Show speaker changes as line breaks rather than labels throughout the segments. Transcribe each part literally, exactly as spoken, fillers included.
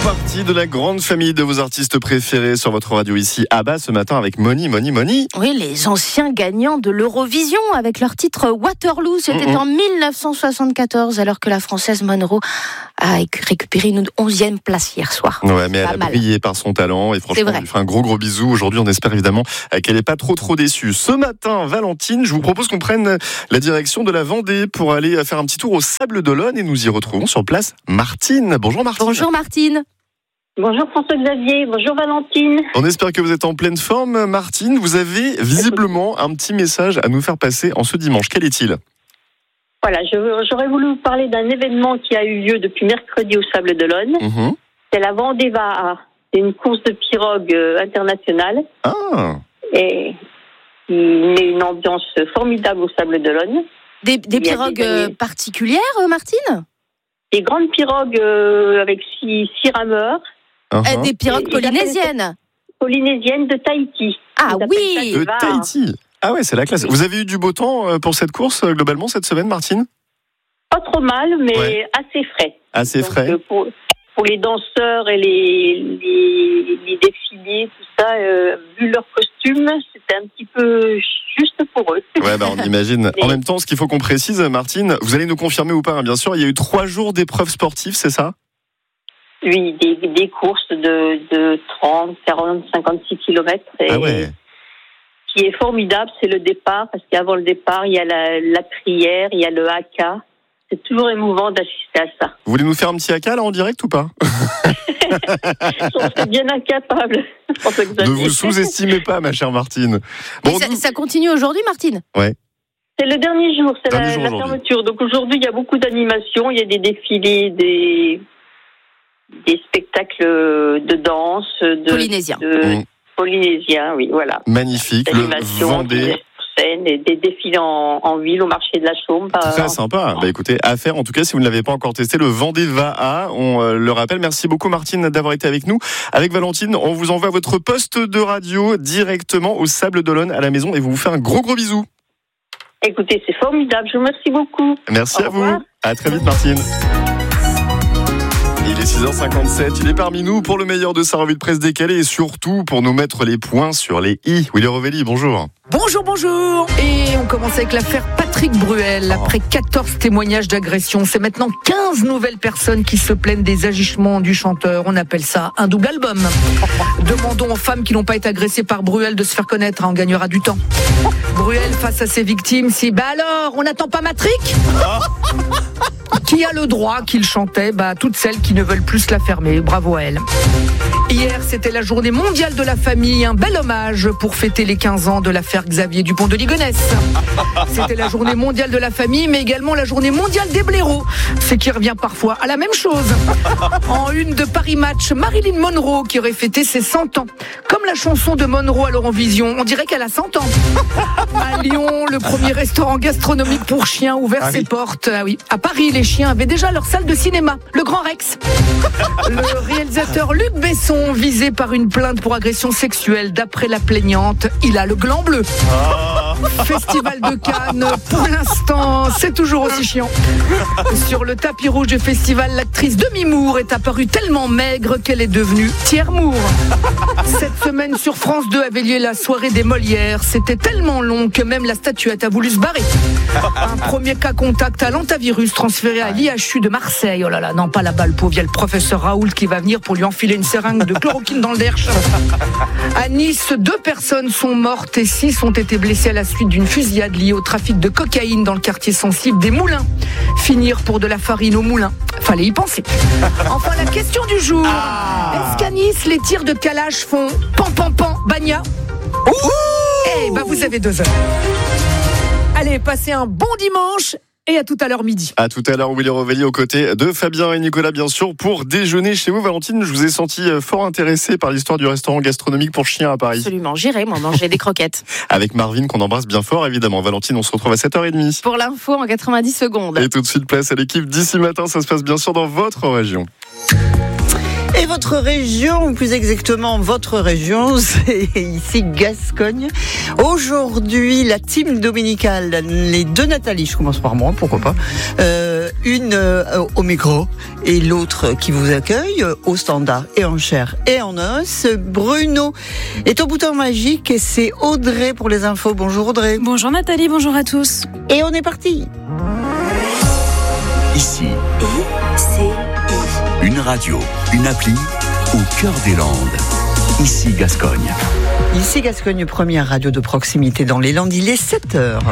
Partie de la grande famille de vos artistes préférés sur votre radio ici à Bas ce matin avec Moni, Moni, Moni.
Oui, les anciens gagnants de l'Eurovision avec leur titre Waterloo. C'était mmh, mmh. en dix-neuf cent soixante-quatorze alors que la Française Monroe a récupéré une onzième place hier soir.
Ouais, mais
pas
elle
mal.
a brillé par son talent et franchement, on lui fait un gros gros bisou. Aujourd'hui, on espère évidemment qu'elle n'est pas trop trop déçue. Ce matin, Valentine, je vous propose qu'on prenne la direction de la Vendée pour aller faire un petit tour au Sable d'Olonne et nous y retrouvons sur place Martine. Bonjour Martine.
Bonjour Martine.
Bonjour François-Xavier, bonjour Valentine.
On espère que vous êtes en pleine forme. Martine, vous avez visiblement un petit message à nous faire passer en ce dimanche. Quel est-il ?
Voilà, je, j'aurais voulu vous parler d'un événement qui a eu lieu depuis mercredi au Sable d'Olonne. Mmh. C'est la Vendée V A A. C'est une course de pirogue internationale. Ah. Et il met une ambiance formidable au Sable d'Olonne.
Des, des pirogues des particulières, Martine ?
Des grandes pirogues avec six, six rameurs.
Uh-huh. Des pirogues et, polynésiennes.
Polynésiennes de Tahiti.
Ah oui,
de Tahiti. Ah ouais, c'est la classe. Vous avez eu du beau temps pour cette course globalement cette semaine, Martine ?
Pas trop mal, mais ouais. assez frais.
Assez Donc, frais.
Pour, pour les danseurs et les, les, les défilés, tout ça, euh, vu leur costume, c'était un petit peu juste pour eux.
Ouais, bah on imagine. Mais... En même temps, ce qu'il faut qu'on précise, Martine, vous allez nous confirmer ou pas, hein, bien sûr, il y a eu trois jours d'épreuves sportives, c'est ça ?
Oui, des, des courses de, de trente, quarante, cinquante-six kilomètres. Et
ah ouais.
Ce qui est formidable, c'est le départ, parce qu'avant le départ, il y a la, la prière, il y a le haka. C'est toujours émouvant d'assister à ça.
Vous voulez nous faire un petit haka là en direct ou pas ?
J'en serais bien incapable.
Ne vous sous-estimez pas, ma chère Martine.
Bon, ça, nous... ça continue aujourd'hui, Martine ?
Ouais.
C'est le dernier jour, c'est
dernier
la,
jour
la fermeture. Donc aujourd'hui, il y a beaucoup d'animations, il y a des défilés, des, des spectacles de danse, de
polynésiens.
De... Mmh. Polynésiens, oui, voilà.
Magnifique. Le Vendée.
Et des défilés en, en ville au marché de la Chaume.
Très sympa. Bah écoutez, à faire en tout cas si vous ne l'avez pas encore testé, le Vendée V A A, on euh, le rappelle. Merci beaucoup Martine d'avoir été avec nous. Avec Valentine, on vous envoie votre poste de radio directement au Sable d'Olonne à la maison et vous vous fait un gros gros bisou.
Écoutez, c'est formidable. Je vous remercie beaucoup.
Merci
Au
à
revoir.
vous. À très vite Martine. Il est six heures cinquante-sept, il est parmi nous pour le meilleur de sa revue de presse décalée et surtout pour nous mettre les points sur les i. Willy Rovelli, bonjour.
Bonjour, bonjour. Et on commence avec l'affaire Patrick Bruel. Après quatorze témoignages d'agression, c'est maintenant quinze nouvelles personnes qui se plaignent des agissements du chanteur. On appelle ça un double album. Demandons aux femmes qui n'ont pas été agressées par Bruel de se faire connaître, hein, on gagnera du temps. Bruel face à ses victimes, si bah alors, on n'attend pas Matrick ? Qui a le droit qu'il chantait ? Bah, toutes celles qui ne veulent plus la fermer. Bravo à elle. Hier, c'était la journée mondiale de la famille. Un bel hommage pour fêter les quinze ans de l'affaire Xavier Dupont de Ligonnès. C'était la journée mondiale de la famille, mais également la journée mondiale des blaireaux. Ce qui revient parfois à la même chose. En une de Paris Match, Marilyn Monroe qui aurait fêté ses cent ans. Comme la chanson de Monroe à l'Eurovision, on dirait qu'elle a cent ans. À Lyon, le premier restaurant gastronomique pour chiens ouvert ah ses oui. portes. Ah oui. À Paris, les chiens avaient déjà leur salle de cinéma, le Grand Rex. Le réalisateur Luc Besson, visé par une plainte pour agression sexuelle, d'après la plaignante, il a le gland bleu. Oh. Festival de Cannes, pour l'instant, c'est toujours aussi chiant. Sur le tapis rouge du festival, l'actrice Demi Moore est apparue tellement maigre qu'elle est devenue Thiers Moore. Cette semaine sur France deux avait lieu la soirée des Molières. C'était tellement long que même la statuette a voulu se barrer. Un premier cas contact à l'antavirus transféré à l'I H U de Marseille. Oh là là, non pas là-bas, le pauvre, il y a le professeur Raoult qui va venir pour lui enfiler une seringue de chloroquine dans le derche. À Nice, deux personnes sont mortes et six ont été blessées à la suite d'une fusillade liée au trafic de cocaïne dans le quartier sensible des Moulins. Finir pour de la farine au moulin. Fallait y penser. Enfin, la question du jour. Ah. Est-ce qu'à Nice, les tirs de Kalash font pan pan pan bagna ? Eh ben, vous avez deux heures. Allez, passez un bon dimanche. Et à tout à l'heure midi.
À tout à l'heure, Willy Rovelli aux côtés de Fabien et Nicolas, bien sûr, pour déjeuner chez vous. Valentine, je vous ai senti fort intéressée par l'histoire du restaurant gastronomique pour chiens à Paris.
Absolument, j'irai, moi, manger des croquettes.
Avec Marvin, qu'on embrasse bien fort, évidemment. Valentine, on se retrouve à sept heures trente.
Pour l'info en quatre-vingt-dix secondes.
Et tout de suite, place à l'équipe d'ici matin. Ça se passe bien sûr dans votre région.
Et votre région, ou plus exactement votre région, c'est ici Gascogne. Aujourd'hui, la team dominicale, les deux Nathalie, je commence par moi, pourquoi pas, euh, une euh, au micro et l'autre qui vous accueille au standard et en chair et en os. Bruno est au bouton magique et c'est Audrey pour les infos. Bonjour Audrey.
Bonjour Nathalie, bonjour à tous.
Et on est parti.
Ici,
I C I.
Une radio, une appli au cœur des Landes. Ici Gascogne.
Ici Gascogne, première radio de proximité dans les Landes. Il est sept heures.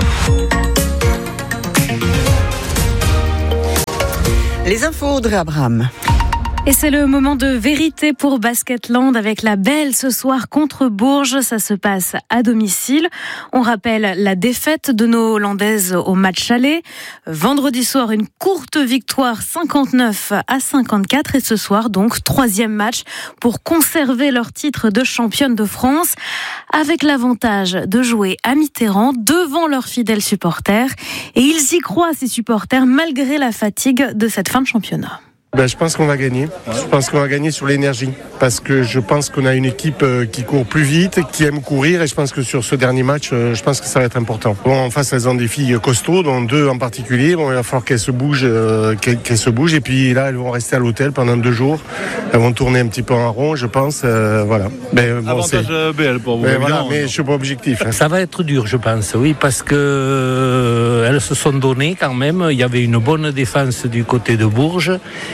Les infos Audrey Abraham.
Et c'est le moment de vérité pour Basketland avec la belle ce soir contre Bourges. Ça se passe à domicile. On rappelle la défaite de nos Hollandaises au match aller. Vendredi soir, une courte victoire cinquante-neuf à cinquante-quatre. Et ce soir, donc, troisième match pour conserver leur titre de championne de France avec l'avantage de jouer à Mitterrand devant leurs fidèles supporters. Et ils y croient, ces supporters, malgré la fatigue de cette fin de championnat.
Ben, je pense qu'on va gagner. Je pense qu'on va gagner sur l'énergie. Parce que je pense qu'on a une équipe qui court plus vite, qui aime courir. Et je pense que sur ce dernier match, je pense que ça va être important. Bon, en face, elles ont des filles costauds, dont deux en particulier. Bon, il va falloir qu'elles se bougent, qu'elles, qu'elles se bougent. Et puis là, elles vont rester à l'hôtel pendant deux jours. Elles vont tourner un petit peu en rond, je pense. Euh, voilà.
Ben, bon, avantage c'est... B L pour vous.
Ben, voilà, mais je suis pas objectif. Hein.
Ça va être dur, je pense. Oui, parce que euh, elles se sont données quand même. Il y avait une bonne défense du côté de Bourges.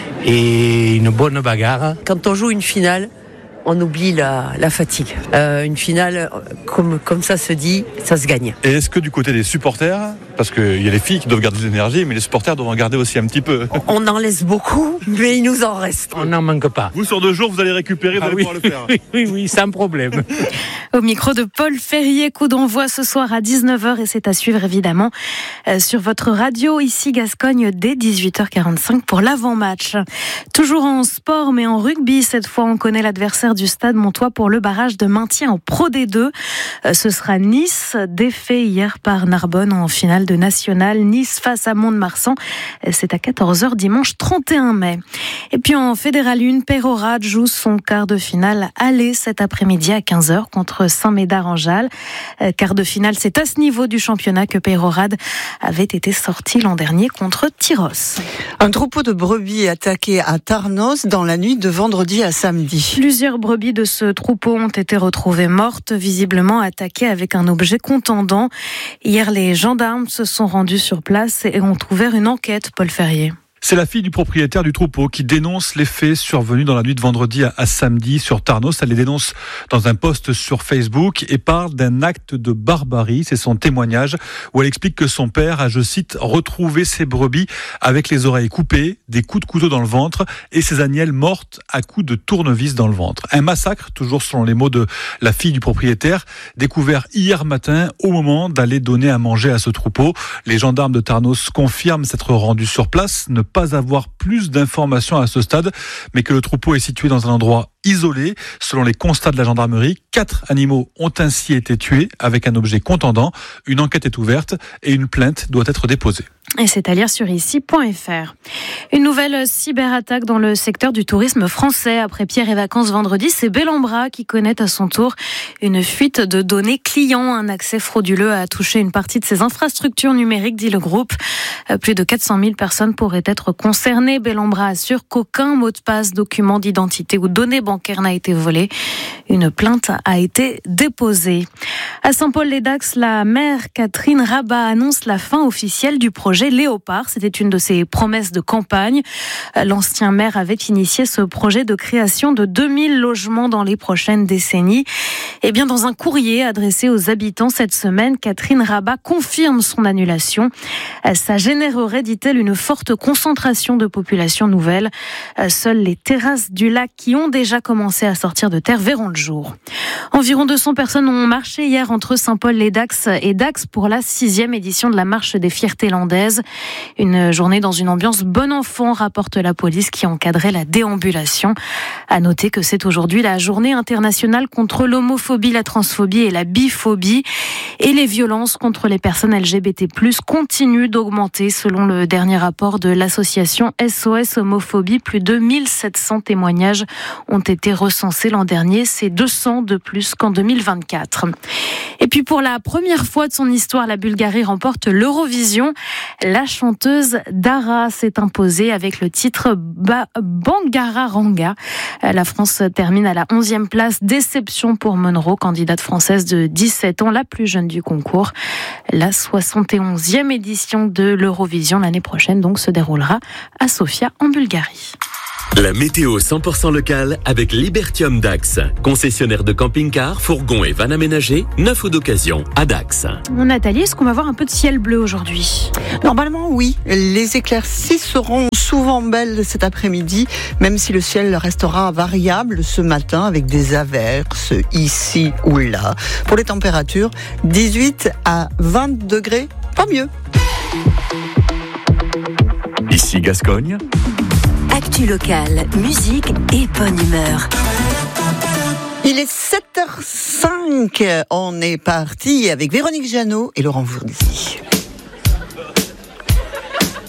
Et une bonne bagarre.
Quand on joue une finale, on oublie la, la fatigue. Euh, une finale, comme, comme ça se dit, ça se gagne.
Et est-ce que du côté des supporters, parce qu'il y a les filles qui doivent garder de l'énergie, mais les supporters doivent en garder aussi un petit peu.
On en laisse beaucoup, mais il nous en reste.
On n'en manque pas.
Vous, sur deux jours, vous allez récupérer, vous
ah
allez
oui,
pouvoir le faire.
Oui, oui, oui, sans problème.
Au micro de Paul Ferrier, coup d'envoi ce soir à dix-neuf heures et c'est à suivre évidemment euh, sur votre radio ici Gascogne dès dix-huit heures quarante-cinq pour l'avant-match. Toujours en sport mais en rugby, cette fois on connaît l'adversaire du Stade Montois pour le barrage de maintien en Pro D deux. Euh, ce sera Nice, défait hier par Narbonne en finale de nationale. Nice face à Mont-de-Marsan, c'est à quatorze heures dimanche trente et un mai. Et puis en Fédéral un, Peyrehorade joue son quart de finale aller cet après-midi à quinze heures contre Saint-Médard-en-Jalles. Euh, quart de finale, c'est à ce niveau du championnat que Peyrehorade avait été sorti l'an dernier contre Tyros.
Un troupeau de brebis attaqué à Tarnos dans la nuit de vendredi à samedi.
Plusieurs brebis de ce troupeau ont été retrouvées mortes, visiblement attaquées avec un objet contondant. Hier, les gendarmes se sont rendus sur place et ont ouvert une enquête, Paul Ferrier.
C'est la fille du propriétaire du troupeau qui dénonce les faits survenus dans la nuit de vendredi à, à samedi sur Tarnos. Elle les dénonce dans un post sur Facebook et parle d'un acte de barbarie. C'est son témoignage où elle explique que son père a, je cite, retrouvé ses brebis avec les oreilles coupées, des coups de couteau dans le ventre et ses agnelles mortes à coups de tournevis dans le ventre. Un massacre, toujours selon les mots de la fille du propriétaire, découvert hier matin au moment d'aller donner à manger à ce troupeau. Les gendarmes de Tarnos confirment s'être rendus sur place, ne pas avoir plus d'informations à ce stade, mais que le troupeau est situé dans un endroit isolé. Selon les constats de la gendarmerie, quatre animaux ont ainsi été tués avec un objet contondant. Une enquête est ouverte et une plainte doit être déposée.
Et c'est à lire sur ici point f r. Une nouvelle cyberattaque dans le secteur du tourisme français. Après Pierre et Vacances vendredi, c'est Bellambra qui connaît à son tour une fuite de données clients. Un accès frauduleux a touché une partie de ses infrastructures numériques, dit le groupe. Plus de quatre cent mille personnes pourraient être concernées. Bellambra assure qu'aucun mot de passe, document d'identité ou données bancaires n'a été volé. Une plainte a été déposée. À Saint-Paul-les-Dax, la maire Catherine Rabat annonce la fin officielle du projet Léopard. C'était une de ses promesses de campagne. L'ancien maire avait initié ce projet de création de deux mille logements dans les prochaines décennies. Et bien, dans un courrier adressé aux habitants cette semaine, Catherine Rabat confirme son annulation. Ça générerait, dit-elle, une forte concentration de population nouvelle. Seules les terrasses du lac qui ont déjà commencé à sortir de terre verront le jour. Environ deux cents personnes ont marché hier entre Saint-Paul-les-Dax et Dax pour la sixième édition de la Marche des Fiertés landaises. Chanteuse. Une journée dans une ambiance bon enfant, rapporte la police qui encadrait la déambulation. À noter que c'est aujourd'hui la journée internationale contre l'homophobie, la transphobie et la biphobie. Et les violences contre les personnes L G B T plus, continuent d'augmenter selon le dernier rapport de l'association S O S Homophobie. Plus de mille sept cents témoignages ont été recensés l'an dernier. C'est deux cents de plus qu'en deux mille vingt-quatre. Et puis pour la première fois de son histoire, la Bulgarie remporte l'Eurovision. La chanteuse Dara s'est imposée avec le titre ba- Bangara Ranga. La France termine à la onzième place. Déception pour Monroe, candidate française de dix-sept ans, la plus jeune du concours. La soixante et onzième édition de l'Eurovision l'année prochaine donc se déroulera à Sofia en Bulgarie.
La météo cent pour cent locale avec Libertium Dax, concessionnaire de camping-cars, fourgons et vannes aménagés, neuf ou d'occasion à Dax.
Nathalie, est-ce qu'on va avoir un peu de ciel bleu aujourd'hui ?
Normalement, oui. Les éclaircies seront souvent belles cet après-midi, même si le ciel restera variable ce matin avec des averses ici ou là. Pour les températures, dix-huit à vingt degrés, pas mieux.
Ici Gascogne.
Actu locale, musique et bonne humeur.
Il est sept heures cinq, on est parti avec Véronique Jeannot et Laurent Voulzy.